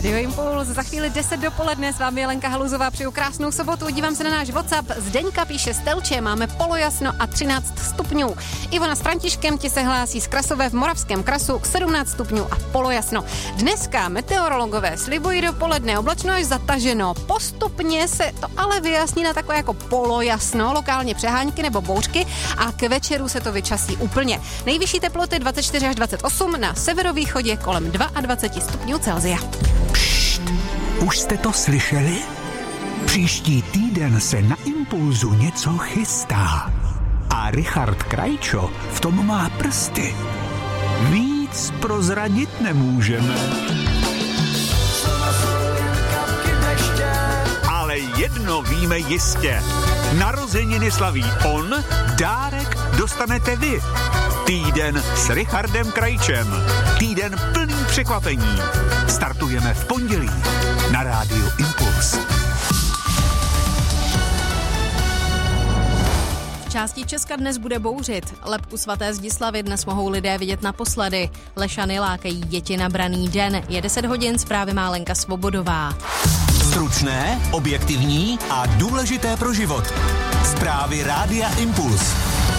Rádio Impuls, za chvíli 10 dopoledne, s vámi je Lenka Haluzová, přeju krásnou sobotu, dívám se na náš WhatsApp, Zdeňka píše Stelče, máme polojasno a 13 stupňů. Ivona s Františkem ti se hlásí z Krasové v Moravském Krasu, 17 stupňů a polojasno. Dneska meteorologové slibují dopoledne oblačno až zataženo, postupně se to ale vyjasní na takové jako polojasno, lokálně přehánky nebo bouřky a k večeru se to vyčasí úplně. Nejvyšší teploty 24 až 28, na severovýchodě kolem 22 stupňů Celsia. Pšt, už jste to slyšeli? Příští týden se na Impulzu něco chystá. A Richard Krajčo v tom má prsty. Víc prozradit nemůžeme. Ale jedno víme jistě. Narozeniny slaví on, dárek dostanete vy. Týden s Richardem Krajčem. Týden plný překvapení. Startujeme v pondělí na Rádiu Impuls. V části Česka dnes bude bouřit. Lebku svaté Zdislavy dnes mohou lidé vidět naposledy. Lešany lákají děti na braný den. Je 10 hodin, zprávy má Lenka Svobodová. Stručné, objektivní a důležité pro život. Zprávy Rádia Impuls.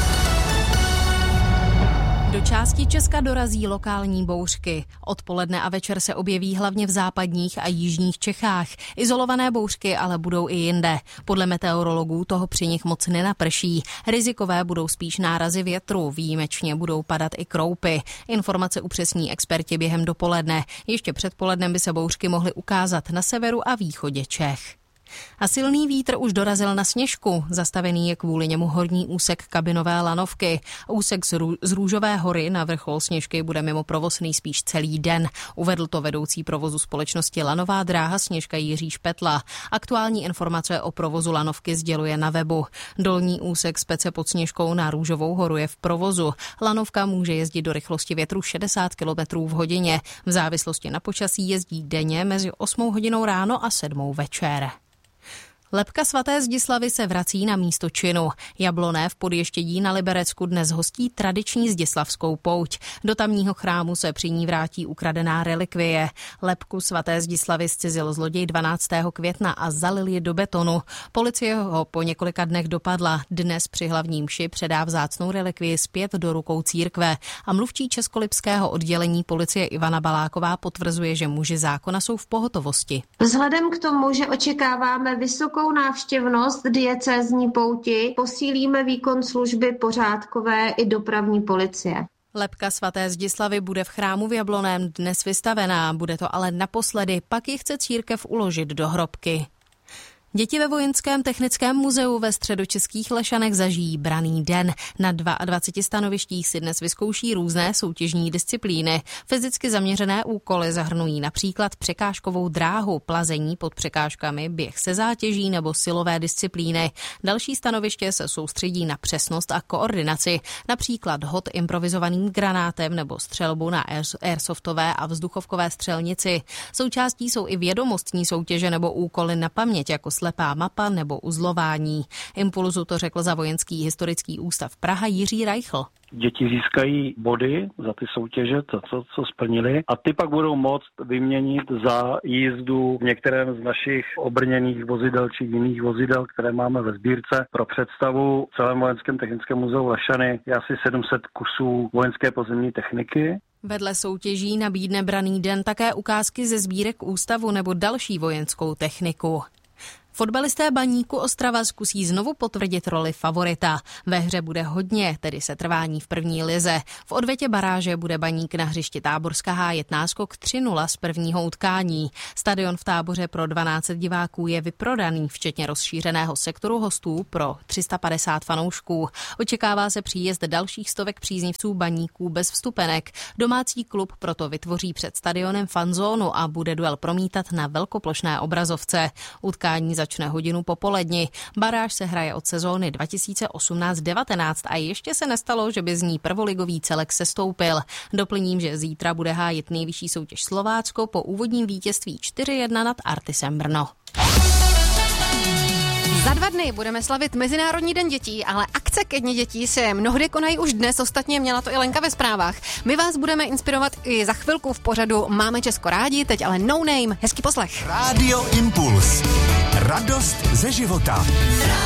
Do části Česka dorazí lokální bouřky. Odpoledne a večer se objeví hlavně v západních a jižních Čechách. Izolované bouřky ale budou i jinde. Podle meteorologů toho při nich moc nenaprší. Rizikové budou spíš nárazy větru, výjimečně budou padat i kroupy. Informace upřesní experti během dopoledne. Ještě předpolednem by se bouřky mohly ukázat na severu a východě Čech. A silný vítr už dorazil na Sněžku. Zastavený je kvůli němu horní úsek kabinové lanovky. Úsek z Růžové hory na vrchol Sněžky bude mimo provoz nejspíš celý den. Uvedl to vedoucí provozu společnosti Lanová dráha Sněžka Jiří Špetla. Aktuální informace o provozu lanovky sděluje na webu. Dolní úsek z Pece pod Sněžkou na Růžovou horu je v provozu. Lanovka může jezdit do rychlosti větru 60 km v hodině. V závislosti na počasí jezdí denně mezi 8 hodinou ráno a 7 večer. Lebka svaté Zdislavy se vrací na místo činu. Jabloné v Podještědí na Liberecku dnes hostí tradiční zdislavskou pouť. Do tamního chrámu se při ní vrátí ukradená relikvie. Lebku svaté Zdislavy zcizil zloděj 12. května a zalil ji do betonu. Policie ho po několika dnech dopadla. Dnes při hlavní mši předá vzácnou relikvii zpět do rukou církve. A mluvčí českolipského oddělení policie Ivana Baláková potvrzuje, že muži zákona jsou v pohotovosti. Vzhledem k tomu, že očekáváme vysokou návštěvnost diecézní pouti, posílíme výkon služby pořádkové i dopravní policie. Lebka svaté Zdislavy bude v chrámu v Jabloném dnes vystavená, bude to ale naposledy, pak ji chce církev uložit do hrobky. Děti ve Vojenském technickém muzeu ve středočeských Lešanech zažijí braný den. Na 22 stanovištích si dnes vyzkouší různé soutěžní disciplíny. Fyzicky zaměřené úkoly zahrnují například překážkovou dráhu, plazení pod překážkami, běh se zátěží nebo silové disciplíny. Další stanoviště se soustředí na přesnost a koordinaci, například hod improvizovaným granátem nebo střelbu na airsoftové a vzduchovkové střelnici. Součástí jsou i vědomostní soutěže nebo úkoly na paměť, jako slepá mapa nebo uzlování. Impulzu to řekl za Vojenský historický ústav Praha Jiří Reichl. Děti získají body za ty soutěže, co splnili, a ty pak budou moct vyměnit za jízdu v některém z našich obrněných vozidel či jiných vozidel, které máme ve sbírce. Pro představu v celém Vojenském technickém muzeu Lešany je asi 700 kusů vojenské pozemní techniky. Vedle soutěží nabídne braný den také ukázky ze sbírek ústavu nebo další vojenskou techniku. Fotbalisté Baníku Ostrava zkusí znovu potvrdit roli favorita. Ve hře bude hodně, tedy setrvání v první lize. V odvetě baráže bude Baník na hřišti Táborská hájet náskok 3-0 z prvního utkání. Stadion v Táboře pro 12 diváků je vyprodaný, včetně rozšířeného sektoru hostů pro 350 fanoušků. Očekává se příjezd dalších stovek příznivců Baníků bez vstupenek. Domácí klub proto vytvoří před stadionem fanzónu a bude duel promítat na velkoplošné obrazovce. Utkání začne hodinu po poledni. Baráž se hraje od sezóny 2018-19 a ještě se nestalo, že by z ní prvoligový celek sestoupil. Doplním, že zítra bude hájit nejvyšší soutěž Slovácko po úvodním vítězství 4-1 nad Artisem Brno. Za 2 dny budeme slavit Mezinárodní den dětí, ale akce ke dni dětí se mnohdy konají už dnes, ostatně měla to i Lenka ve zprávách. My vás budeme inspirovat i za chvilku v pořadu Máme Česko rádi, teď ale No Name. Hezký poslech. Rádio Impuls. Radost ze života.